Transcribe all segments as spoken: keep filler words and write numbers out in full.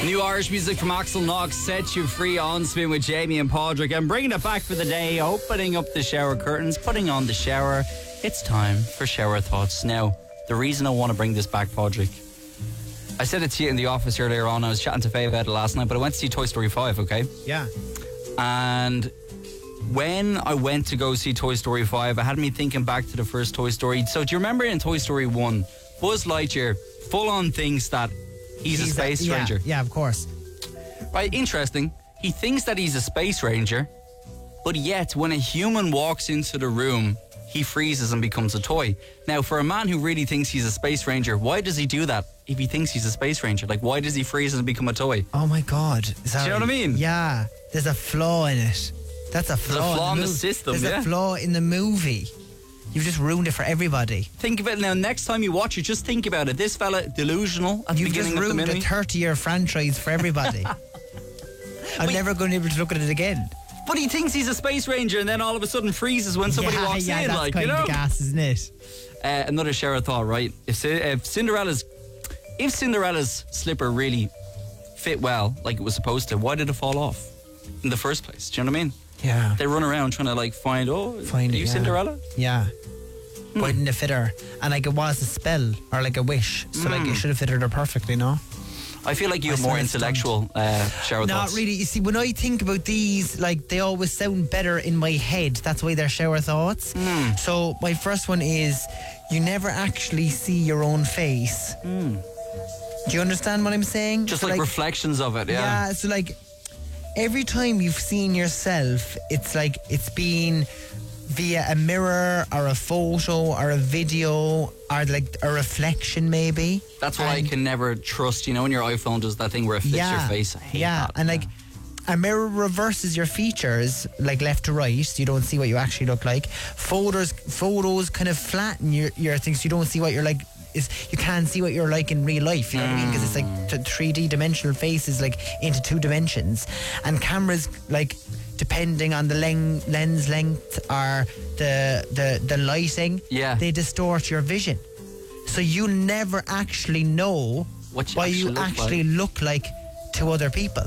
New Irish music from Axel Knox, Set You Free on Spin with Jamie and Padraig. And bringing it back for the day, opening up the shower curtains, putting on the shower. It's time for shower thoughts. Now, the reason I want to bring this back, Padraig, I said it to you in the office earlier on. I was chatting to Faye about it last night, but I went to see Toy Story five, okay? Yeah. And when I went to go see Toy Story five, it had me thinking back to the first Toy Story. So do you remember in Toy Story one, Buzz Lightyear full on thinks that he's, he's a space a, yeah, ranger? Yeah, of course. Right, interesting. He thinks that he's a space ranger, but yet when a human walks into the room, he freezes and becomes a toy. Now, for a man who really thinks he's a space ranger, why does he do that if he thinks he's a space ranger? Like, why does he freeze and become a toy? Oh my God. Is that do you know what I mean? Yeah. There's a flaw in it. That's a flaw. There's a flaw in the, in the system, There's yeah. a flaw in the movie. You've just ruined it for everybody. Think of it now. Next time you watch it, just think about it. This fella, delusional at the You've beginning just of the ruined movie. a thirty-year franchise for everybody. I'm But- never going to be able to look at it again. But he thinks he's a space ranger and then all of a sudden freezes when somebody yeah, walks yeah, in. that's Like, kind you know? of gas, isn't it? Uh, another shower thought, right? If, Ci- if Cinderella's if Cinderella's slipper really fit well, like it was supposed to, why did it fall off in the first place? Do you know what I mean? Yeah. They run around trying to like find, oh, Find are it, you yeah. Cinderella? Yeah. Hmm. Why didn't it fit her? And like it was a spell or like a wish. So like Hmm. it should have fitted her perfectly, no? I feel like you I have more swear it's intellectual uh, shower Not thoughts. really. You see, when I think about these, like they always sound better in my head. That's why they're shower thoughts. Mm. So my first one is, you never actually see your own face. Mm. Do you understand what I'm saying? Just So, like, reflections of it, yeah. Yeah, so like every time you've seen yourself, it's like it's been via a mirror or a photo or a video or like a reflection maybe. That's why And- I can never trust, you know, when your iPhone does that thing where it fits yeah, your face. I hate yeah, that. and like a mirror reverses your features like left to right, so you don't see what you actually look like. Photos, photos kind of flatten your your things, so you don't see what you're like. Is you can't see what you're like in real life. You know what I mean? Because it's like t- three D dimensional faces like into two dimensions, and cameras like depending on the len- lens length or the the the lighting, Yeah. they distort your vision. So you never actually know What you what actually you look actually like. look like to other people.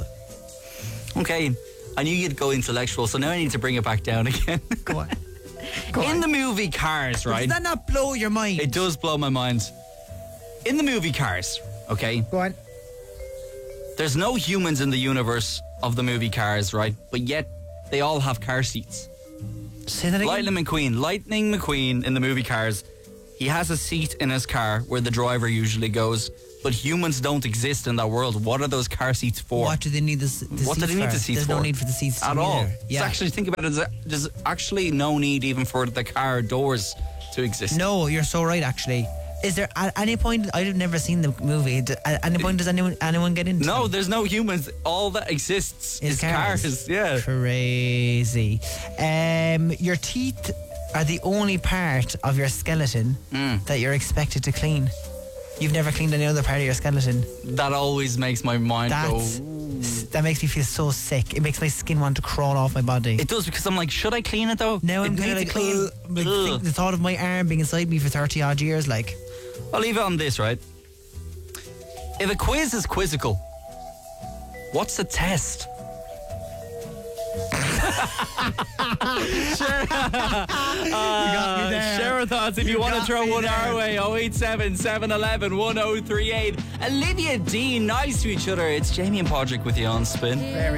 Okay, I knew you'd go intellectual, so now I need to bring it back down again. Go on. Go In on. the movie Cars, right? Does that not blow your mind? It does blow my mind. In the movie Cars, okay, Go on. there's no humans in the universe of the movie Cars, right? But yet they all have car seats. Say that again. Lightning McQueen, Lightning McQueen in the movie Cars, he has a seat in his car where the driver usually goes, but humans don't exist in that world. What are those car seats for? What do they need the, the What seats do they need for? the seats There's for? no need for the seats At to all. Either. Yeah. So actually think about it, there's- there's actually no need even for the car doors to exist. No, you're so right. Actually, is there at any point? I've never seen the movie. d- At any point does anyone anyone get into? No, them? there's no humans. All that exists Is is cars. cars. Yeah. Crazy. Um, your teeth are the only part of your skeleton Mm. that you're expected to clean. You've never cleaned any other part of your skeleton. That always makes my mind That's go. that makes me feel so sick. It makes my skin want to crawl off my body. It does, because I'm like, should I clean it though? now I'm it kind of needs like, to clean. ugh, like Ugh. think the thought of my arm being inside me for thirty odd years, like. I'll leave it on this, right? If a quiz is quizzical, what's the test? Share, uh, share our thoughts if you, You want to got throw me one there. our way. oh eight seven, seven one one, one oh three eight. Olivia Dean, nice to each other. It's Jamie and Padraig with you on Spin.